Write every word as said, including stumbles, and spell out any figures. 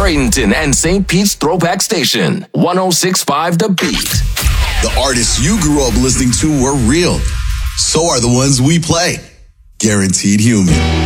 Bradenton and Saint Pete's Throwback Station. one oh six point five The Beat. The artists you grew up listening to were real. So are the ones we play. Guaranteed Human.